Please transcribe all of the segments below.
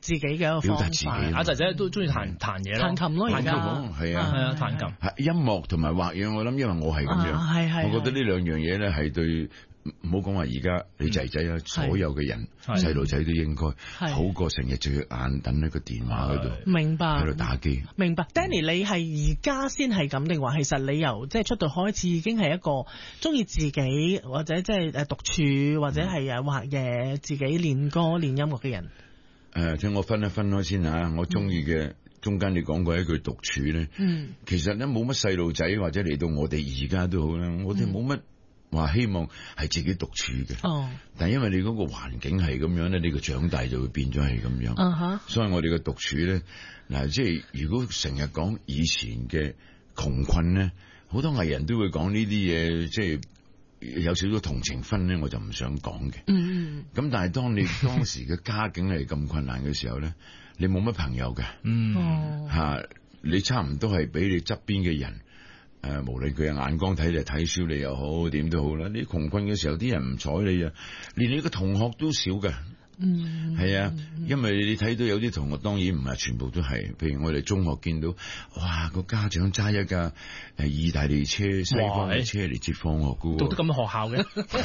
自己嘅一個方法。 阿仔仔都中意彈嘢咯， 彈琴咯，而家係啊， 彈琴。 音樂同埋畫嘢，我諗因為我係咁樣，我覺得呢兩樣嘢咧係對。唔好講話而家你仔仔啊，所有嘅人細路仔都應該好過成日就要眼等喺個電話嗰度， 明白喺度打機。 明白 Danny， 你係而家先係咁定話，其實你由即係出道開始已經係一個中意自己或者即係獨處或者係畫嘢、自己練歌練音樂嘅人？ 請我分一分開先嚇，我中意嘅中間你講過一句獨處咧，其實咧冇乜細路仔或者嚟到我哋而家都好啦，我哋冇乜。話希望係自己獨處嘅，但係因為你嗰個環境係咁樣咧，你個長大就會變咗係咁樣，所以我哋嘅獨處咧，嗱，即係如果成日講以前嘅窮困咧，好多藝人都會講呢啲嘢，即係有少少同情分咧，我就唔想講嘅。咁但係當你當時嘅家境係咁困難嘅時候咧，你冇乜朋友嘅，你差唔多係俾你側邊嘅人。無論佢嘅眼光睇嚟睇小你又好，點都好啦。你窮困嘅時候，啲人唔睬你啊，連你個同學都少㗎。係啊，因為你睇到有啲同學，當然唔係全部都係。譬如我哋中學見到，哇，個家長揸一架意大利車、西方嘅車嚟接放學㗎喎。 讀得咁嘅學校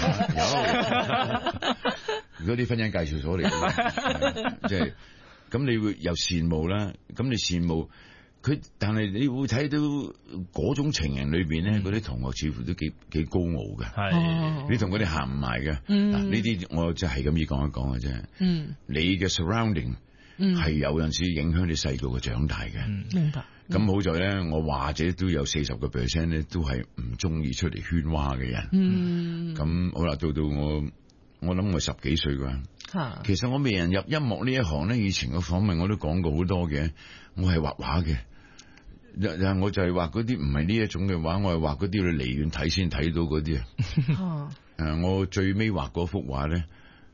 嘅？有，嗰啲婚姻介紹所嚟嘅，即係咁，你會又羨慕啦。咁你羨慕。佢，但係你會睇到嗰種情人裏邊咧，嗰啲同學似乎都幾高傲嘅。係，你同佢哋行唔埋嘅。嗱，呢啲我就係咁意講一講嘅啫。你嘅 surrounding 係有陣時影響你細個嘅長大嘅。 明白。 咁好在咧，我或者都有40% 咧，都係唔中意出嚟喧嘩嘅人。咁好啦，到我諗我10幾歲㗎。其實我未人入音樂呢一行咧，以前嘅訪問我都講過好多嘅。我係畫畫嘅。我就係畫嗰啲唔係呢一種嘅畫，我係畫嗰啲你離遠睇先睇到嗰啲啊。我最尾畫嗰幅畫咧，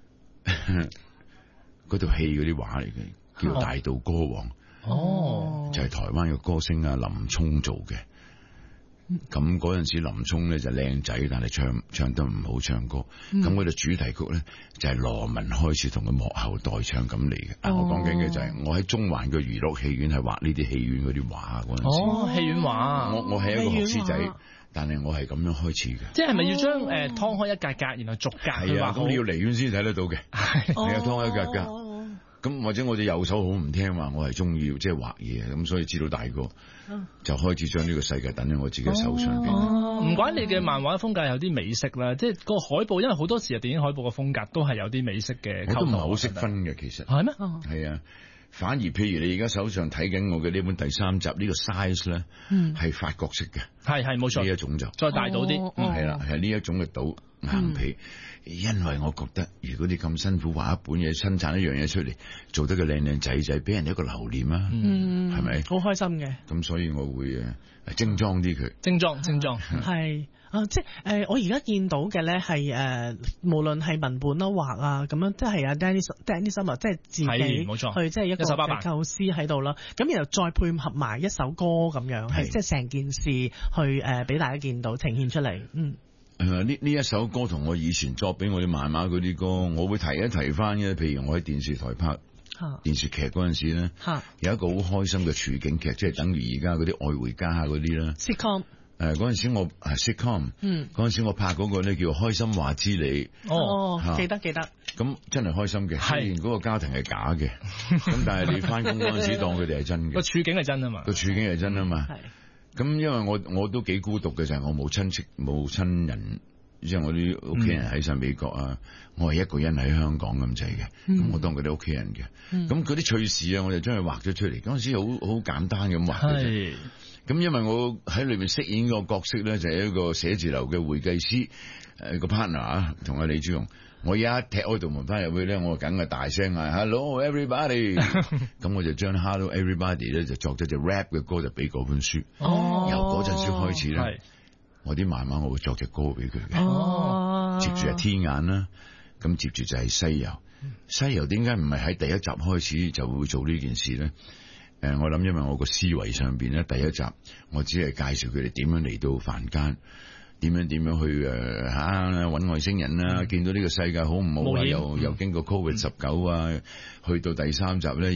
嗰套戲嗰啲畫嚟嘅，叫《大道歌王》。就係台灣嘅歌星啊林聰做嘅。咁嗰陣時林聰咧就靚仔，但係唱得唔好唱歌。咁嗰個主題曲咧就係羅文開始同佢幕後代唱咁嚟嘅。我講緊嘅就係我喺中環嘅娛樂戲院係畫呢啲戲院嗰啲畫嗰陣時。戲院畫。我係一個學師仔，但係我係咁樣開始嘅。即係咪要將劏開一格格，然後逐格去畫？咁你要離遠先睇得到嘅。係啊，劏開一格格。咁或者我隻右手好唔聽話，我係中意即係畫嘢，咁所以至到大個就開始將呢個世界等喺我自己手上邊。唔怪你嘅漫畫風格有啲美式啦，即係個海報，因為好多時啊電影海報嘅風格都係有啲美式嘅。我都唔係好識分嘅，其實係咩？係啊，反而譬如你而家手上睇緊我嘅呢本第3集呢個 size 咧，係法國式嘅，係冇錯，呢一種就再大到啲，係啦，係呢一種嘅島硬皮。因為我覺得如果你咁辛苦畫一本嘢，生產一樣嘢出嚟，做得個靚靚仔仔，俾人一個留念啊，係咪？好開心嘅。咁所以我會精裝啲佢。精裝係即係我而家見到嘅咧係無論係文本啦畫啊咁樣，即係阿 Danny Summer 即係自己冇錯去即係一個構思喺度啦。咁然後再配合埋一首歌咁樣，係即係成件事去俾大家見到呈現出嚟。呢一首歌同我以前作俾我哋漫畫嗰啲歌，我會提一提翻嘅。譬如我喺電視台拍電視劇嗰陣時咧，有一個好開心嘅處境劇，即係等於而家嗰啲愛回家嗰啲啦。sitcom 嗰陣時我sitcom 嗰陣時我拍嗰個咧叫開心話之你。記得。咁真係開心嘅，雖然嗰個家庭係假嘅，咁但係你翻工嗰陣時當佢哋係真嘅。個處境係真啊嘛。個處境係真啊嘛。咁因為我都幾孤獨嘅，就係我冇親戚冇親人，即係我啲屋企人喺晒美國啊，我係一個人喺香港咁滯嘅，咁我當佢哋屋企人嘅，咁嗰啲趣事啊，我就將佢畫咗出嚟。嗰陣時好簡單咁畫嘅啫。咁因為我喺裏面飾演個角色咧，就係一個寫字樓嘅會計師，個 partner 啊，同阿李主任。我一踢開道門翻入去咧，我梗係大聲嗌 Hello everybody， 咁我就將 Hello everybody 咧就作咗隻 rap 嘅歌，就俾嗰本書。由嗰陣時開始咧，我啲漫畫我會作隻歌俾佢嘅。接住係天眼啦，咁接住就係西遊。西遊點解唔係喺第一集開始就會做呢件事咧？我諗因為我個思維上邊咧，第一集我只係介紹佢哋點樣嚟到凡間。點樣去搵外星人啊？見到呢個世界好唔好啊？又經過 COVID-19啊，去到第3集咧。